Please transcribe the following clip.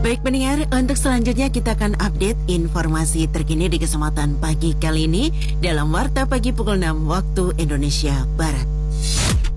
Baik pendengar, untuk selanjutnya kita akan update informasi terkini di kesempatan pagi kali ini dalam Warta Pagi pukul 6 waktu Indonesia Barat.